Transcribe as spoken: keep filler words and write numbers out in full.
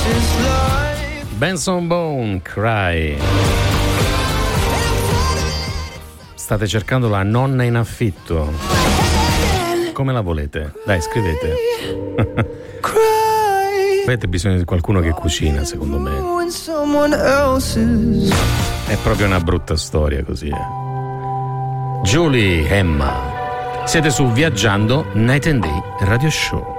Benson Boone, Cry. State cercando la nonna in affitto. Come la volete? Dai, scrivete. Avete bisogno di qualcuno che cucina, secondo me. È proprio una brutta storia così, eh. Julie, Emma. Siete su Viaggiando Night and Day Radio Show.